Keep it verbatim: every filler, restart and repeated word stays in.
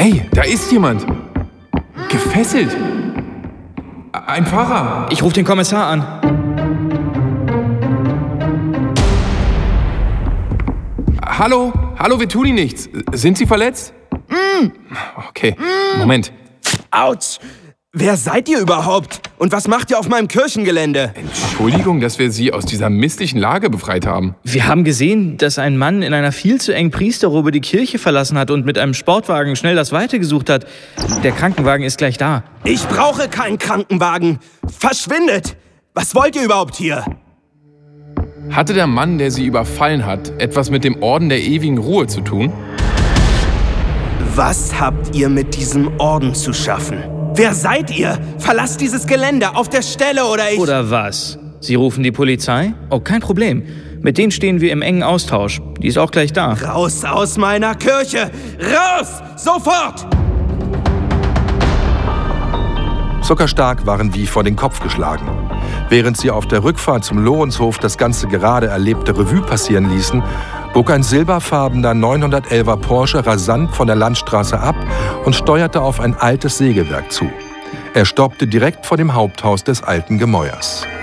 Hey, da ist jemand. Gefesselt. Ein Fahrer. Ich rufe den Kommissar an. Hallo? Hallo, wir tun Ihnen nichts. Sind Sie verletzt? Mm. Okay, Moment. Autsch! Wer seid ihr überhaupt? Und was macht ihr auf meinem Kirchengelände? Entschuldigung, dass wir Sie aus dieser misslichen Lage befreit haben. Wir haben gesehen, dass ein Mann in einer viel zu engen Priesterrobe die Kirche verlassen hat und mit einem Sportwagen schnell das Weite gesucht hat. Der Krankenwagen ist gleich da. Ich brauche keinen Krankenwagen. Verschwindet! Was wollt ihr überhaupt hier? Hatte der Mann, der Sie überfallen hat, etwas mit dem Orden der ewigen Ruhe zu tun? Was habt ihr mit diesem Orden zu schaffen? Wer seid ihr? Verlasst dieses Gelände auf der Stelle oder ich... Oder was? Sie rufen die Polizei? Oh, kein Problem. Mit denen stehen wir im engen Austausch. Die ist auch gleich da. Raus aus meiner Kirche! Raus! Sofort! Zuckerstark waren wie vor den Kopf geschlagen. Während sie auf der Rückfahrt zum Lorenzhof das ganze gerade erlebte Revue passieren ließen, bog ein silberfarbener neunhundertelfer Porsche rasant von der Landstraße ab und steuerte auf ein altes Sägewerk zu. Er stoppte direkt vor dem Haupthaus des alten Gemäuers.